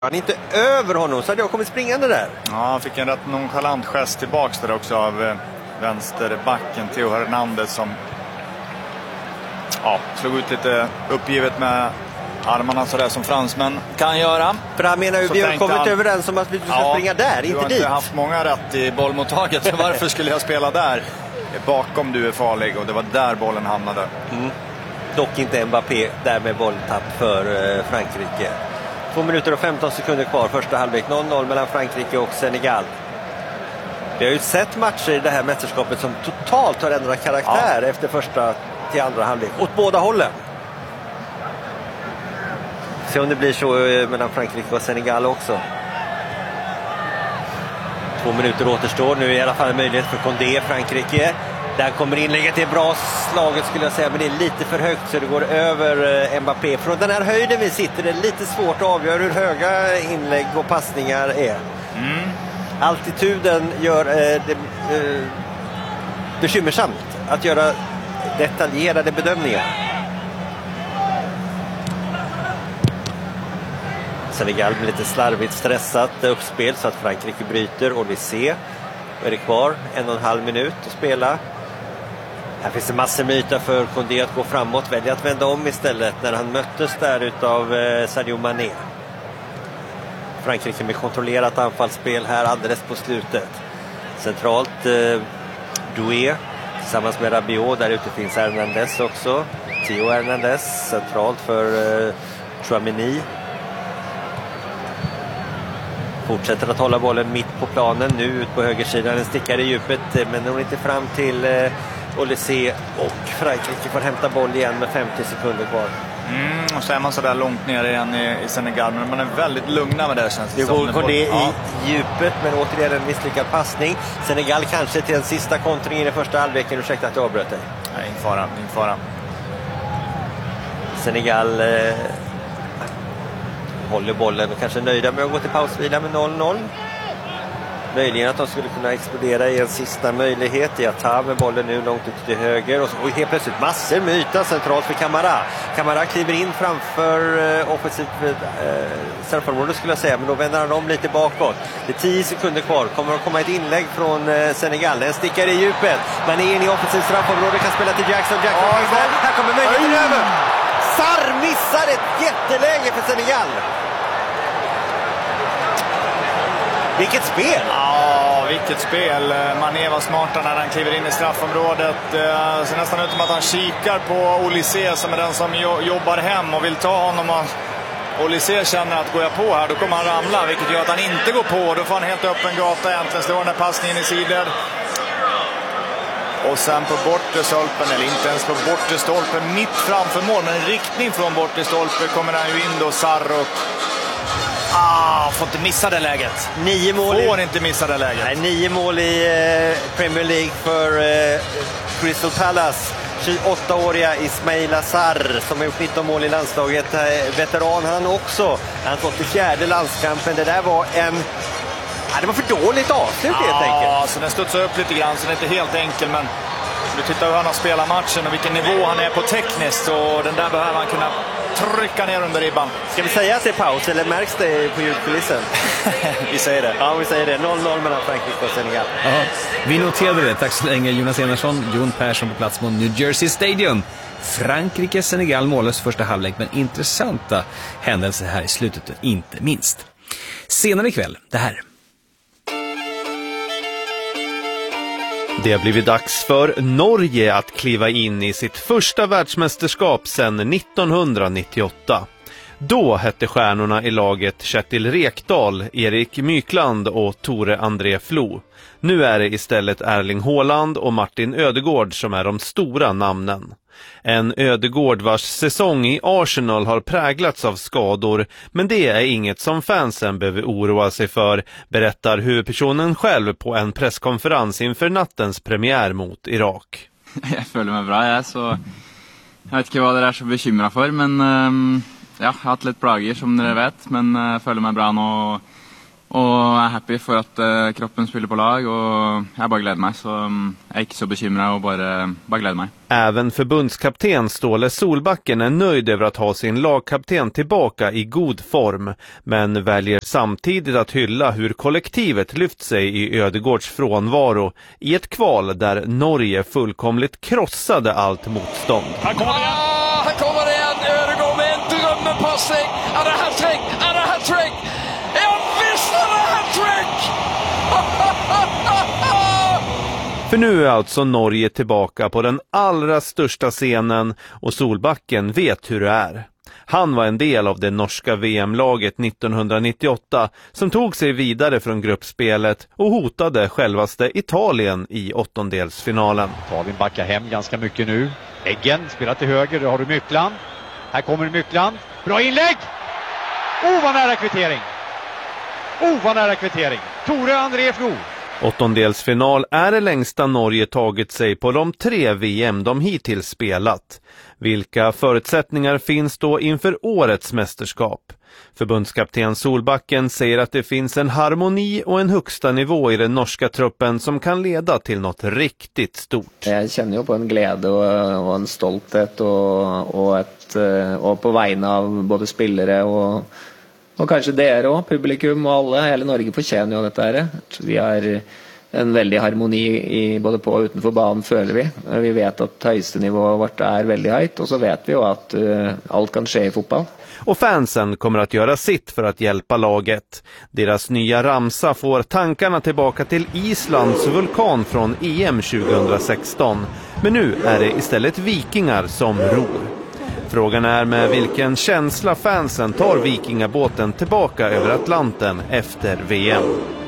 Han är inte över honom, så hade jag kommit springande där. Ja, han fick en rätt nonchalant gest tillbaks där också av vänsterbacken Theo Hernandez som slog ut lite uppgivet med armarna sådär som fransmän kan göra. För han menar ju, vi har kommit överens om att vi ska springa där, inte dit. Du har inte haft många rätt i bollmottaget, så varför skulle jag spela där? Bakom du är farlig, och det var där bollen hamnade. Dock inte Mbappé där med bolltapp för Frankrike. 2 minuter och 15 sekunder kvar, första halvlek. 0-0 mellan Frankrike och Senegal. Vi har ju sett matcher i det här mästerskapet som totalt har ändrat karaktär efter första till andra halvlek. Åt båda hållen. Se om det blir så mellan Frankrike och Senegal också. 2 minuter återstår. Nu är i alla fall en möjlighet för Condé, Frankrike. Där kommer inlägget, det är bra slaget skulle jag säga, men det är lite för högt så det går över Mbappé. Från den här höjden vi sitter, det är lite svårt att avgöra hur höga inlägg och passningar är. Altituden gör det bekymmersamt att göra detaljerade bedömningar. Senegal blir lite slarvigt stressat uppspel så att Frankrike bryter. Odyssé är det kvar, 1,5 minut att spela. Här finns det massor med yta för Condé att gå framåt. Väljer att vända om istället när han möttes där utav Sadio Mané. Frankrike med kontrollerat anfallsspel här alldeles på slutet. Centralt Doué tillsammans med Rabiot. Där ute finns Hernandez också. Theo Hernandez centralt för Chouameni. Fortsätter att hålla bollen mitt på planen. Nu ut på högersidan. Den stickar i djupet men når inte fram till Odyssé. Och Frankrike får hämta boll igen med 50 sekunder kvar. Och så är man så där långt ner igen i Senegal. Men man är väldigt lugna med det, känns det som. Det går det i djupet, men återigen en misslyckad passning. Senegal kanske till en sista kontring i den första halvleken. Ursäkta att jag avbröt dig. Nej, ingen fara. Senegal håller bollen och kanske är nöjda med att gå till pausvila med 0-0. Möjligen att de skulle kunna explodera i en sista möjlighet i att ta med bollen nu långt ut till höger. Och så helt plötsligt massor med yta centralt för Camara. Camara kliver in framför offensivt straffområdet skulle jag säga. Men då vänder han om lite bakåt. Det är 10 sekunder kvar. Kommer att komma ett inlägg från Senegal. Den stickar i djupet. Man är in i offensivt straffområde. Kan spela till Jackson. Här kommer möjligheten över. Sarr missar ett jätteläge för Senegal. Vilket spel! Ja, vilket spel. Mané var smarta när han kliver in i straffområdet. Det ser nästan ut som att han kikar på Odyssé som är den som jobbar hem och vill ta honom. Och Odyssé känner att går jag på här, då kommer han ramla. Vilket gör att han inte går på. Då får han helt öppen gata egentligen. Slår den här passningen i sidor. Och sen på bortre stolpen, eller inte ens på bortre stolpen, mitt framför mål. Men en riktning från bortre stolpen kommer han ju in då, Sarr, och får inte missa det läget. 9 mål. Får inte missa det läget. Nej, 9 mål i Premier League för Crystal Palace. 28-åriga Ismaila Sarr som har gjort 19 mål i landslaget. Veteran han också. Han har fått till 4:e landskampen. Det där var det var för dåligt avslut helt enkelt. Ja, så den studsar upp lite grann, så det är inte helt enkel, men du tittar hur han har spelat matchen och vilken nivå han är på tekniskt, och den där behöver han kunna trycka ner under ribban. Ska vi säga att det är paus, eller märks det på ljudkulissen? Vi säger det. Ja, vi säger det. 0-0 mellan Frankrike och Senegal. Aha. Vi noterade det. Tack så länge, Jonas Enarsson. Jon Persson på plats mot New Jersey Stadium. Frankrike-Senegal mållös första halvlek, men intressanta händelser här i slutet, inte minst. Senare ikväll, det här. Det har blivit dags för Norge att kliva in i sitt första världsmästerskap sedan 1998. Då hette stjärnorna i laget Kjetil Rekdal, Erik Mykland och Tore André Flo. Nu är det istället Erling Haaland och Martin Ödegård som är de stora namnen. En Ödegård vars säsong i Arsenal har präglats av skador, men det är inget som fansen behöver oroa sig för, berättar huvudpersonen själv på en presskonferens inför nattens premiär mot Irak. Jag føler mig bra, så jag vet inte vad det är så bekymrad för, men jag har haft lite plager som ni vet, men jag føler mig bra nu. Og jeg er happy for at kroppen spiller på lag, og jeg bare gleder meg. Så jeg er ikke så bekymret og bare gleder meg. Även förbundskapten Ståle Solbacken är nöjd över att ha sin lagkapten tillbaka i god form, men väljer samtidigt att hylla hur kollektivet lyft sig i Ødegaards frånvaro i ett kval där Norge fullkomligt krossade allt motstånd. Här kommer det igen! Ødegaard med en drömmepassning! Är det hattrick? Är det hattrick? Ja, visst är det hattrick! För nu är alltså Norge tillbaka på den allra största scenen och Solbacken vet hur det är. Han var en del av det norska VM-laget 1998 som tog sig vidare från gruppspelet och hotade självaste Italien i åttondelsfinalen. Italien backar hem ganska mycket nu. Eggen spelar till höger, då har du Mykland. Här kommer Mykland. Bra inlägg! Vad nära kvittering! Vad nära kvittering! Tore André Flo. Åttondelsfinal är det längsta Norge tagit sig på de 3 VM de hittills spelat. Vilka förutsättningar finns då inför årets mästerskap? Förbundskapten Solbacken säger att det finns en harmoni och en högsta nivå i den norska truppen som kan leda till något riktigt stort. Jag känner ju på en glädje och en stolthet och på vägna av både spelare och kanske dere och publikum och alla, hela Norge förtjänar ju detta här. Vi har en väldig harmoni i både på och utanför banan, føler vi. Vi vet att högsta nivået vårt är väldigt högt och så vet vi ju att allt kan ske i fotboll. Och fansen kommer att göra sitt för att hjälpa laget. Deras nya ramsa får tankarna tillbaka till Islands vulkan från EM 2016. Men nu är det istället vikingar som ror. Frågan är med vilken känsla fansen tar vikingabåten tillbaka över Atlanten efter VM.